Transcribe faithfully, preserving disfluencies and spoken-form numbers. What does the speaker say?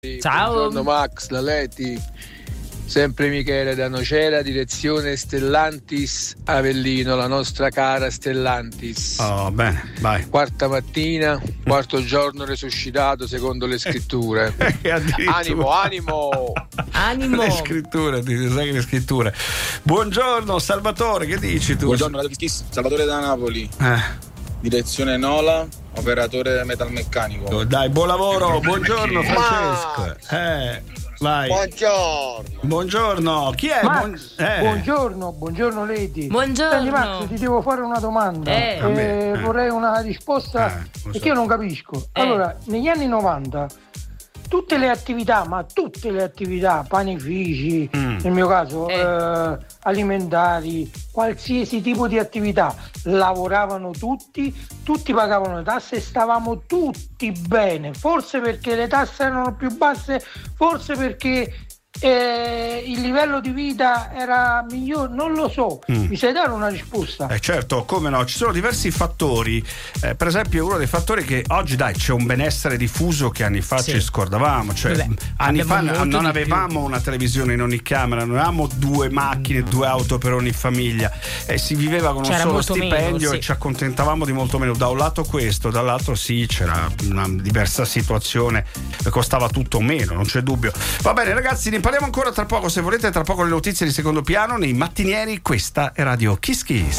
Ciao. Buongiorno Max, Laletti, sempre Michele da Nocera, direzione Stellantis Avellino, la nostra cara Stellantis. Oh, bene, vai. Quarta mattina, quarto giorno resuscitato secondo le scritture. Animo, animo! Animo! Le scritture, ti sai le scritture. Buongiorno Salvatore, che dici tu? Buongiorno, Radio Kiss, Salvatore da Napoli. Eh. Direzione Nola, operatore metalmeccanico. Dai, buon lavoro, buongiorno Francesco. Eh, vai. Buongiorno. Buongiorno, chi è? Max, Buon- eh. buongiorno, buongiorno Lady. Buongiorno. Senti Max, ti devo fare una domanda. Eh. Eh, A me, eh. Vorrei una risposta Eh, lo so. perché io non capisco. Eh. Allora, negli anni novanta tutte le attività, ma tutte le attività, panifici, Mm. nel mio caso, Eh. eh, alimentari, qualsiasi tipo di attività, lavoravano tutti, tutti pagavano le tasse e stavamo tutti bene. Forse perché le tasse erano più basse, forse perché eh, il livello di vita era migliore, non lo so. Mm. Mi sai dare una risposta? Eh certo, come no, ci sono diversi fattori. Eh, per esempio, uno dei fattori che oggi dai c'è un benessere diffuso che anni fa Sì. ci scordavamo. Cioè, Vabbè, anni abbiamo fa molto non di avevamo una televisione in ogni camera, non avevamo due macchine, due auto per ogni famiglia. E si viveva con un C'era solo molto meno, stipendio sì. e ci accontentavamo di molto meno. Da un lato questo, dall'altro sì, c'era una diversa situazione, costava tutto meno, non c'è dubbio. Va bene, ragazzi, ne parliamo ancora tra poco. Se volete, tra poco le notizie di secondo piano nei mattinieri. Questa è Radio Kiss Kiss.